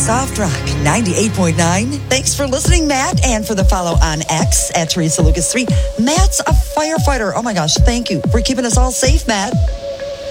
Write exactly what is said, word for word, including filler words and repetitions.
Soft Rock ninety-eight point nine. Thanks for listening, Matt, and for the follow on X at Teresa Lucas three. Matt's a firefighter. Oh my gosh, thank you for keeping us all safe, Matt.